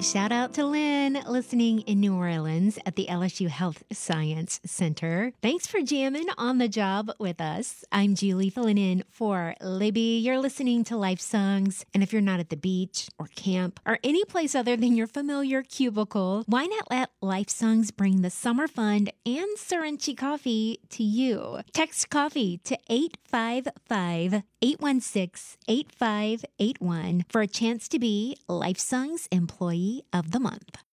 Shout out to Lynn listening in New Orleans at the LSU Health Science Center. Thanks for jamming on the job with us. I'm Julie filling in for Libby. You're listening to Life Songs. And if you're not at the beach or camp or any place other than your familiar cubicle, why not let Life Songs bring the summer fun and Sorenchi coffee to you? Text coffee to 855-816-8581 for a chance to be Life Songs Employee of the Month.